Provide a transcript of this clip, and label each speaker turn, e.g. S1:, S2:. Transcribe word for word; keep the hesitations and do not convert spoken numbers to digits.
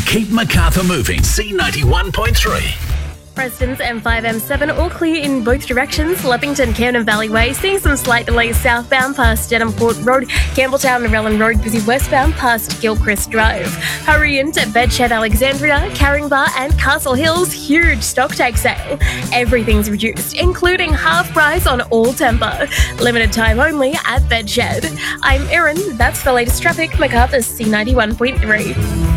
S1: Keep Macarthur moving. C ninety-one point three.
S2: Prestons M five M seven all clear in both directions. Leppington, Camden Valley Way, seeing some slight delays southbound past Denham Road. Campbelltown and Rellan Road busy westbound past Gilchrist Drive. Hurry into Bedshed, Alexandria, Caringbah and Castle Hills. Huge stock take sale. Everything's reduced, including half price on all timber. Limited time only at Bedshed. I'm Erin. That's the latest traffic. Macarthur's C ninety-one point three.